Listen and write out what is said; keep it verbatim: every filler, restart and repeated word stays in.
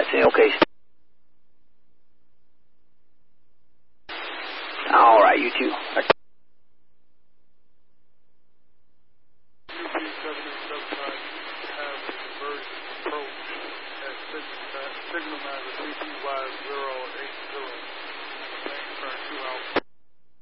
I say, okay. All right, you too. Signal matter C P Y zero eight zero.